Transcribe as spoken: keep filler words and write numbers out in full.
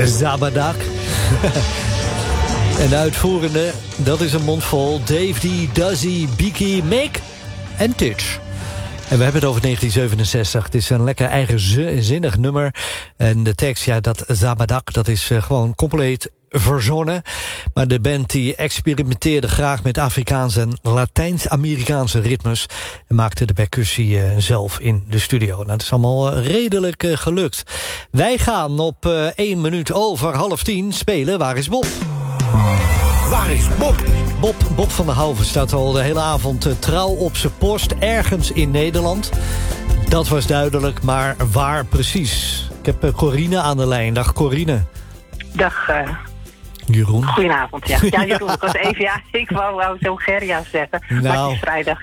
Zabadak. En de uitvoerende, dat is een mond vol. Dave D, Duzzy, Biki, Mick en Titch. En we hebben het over negentien zevenenzestig. Het is een lekker eigenzinnig nummer. En de tekst, ja, dat Zabadak, dat is uh, gewoon compleet verzonnen. Maar de band die experimenteerde graag met Afrikaanse en Latijns-Amerikaanse ritmes en maakte de percussie uh, zelf in de studio. Nou, dat is allemaal uh, redelijk uh, gelukt. Wij gaan op uh, één minuut over half tien spelen Waar is Bob? Waar is Bob? Bob, Bob van der Houven staat al de hele avond uh, trouw op zijn post ergens in Nederland. Dat was duidelijk, maar waar precies? Ik heb uh, Corine aan de lijn. Dag Corine. Dag uh, Jeroen. Goedenavond, ja. Ja, Jeroen, ik was even, ja, ik wou, wou zo Gerja zeggen, nou, maar het is vrijdag.